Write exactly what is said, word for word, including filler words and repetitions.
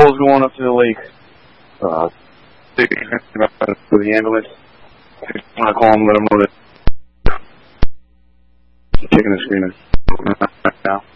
Bill's going up to the lake. Uh, for the ambulance. I just want to call him, let him know that I'm kicking and screaming right now.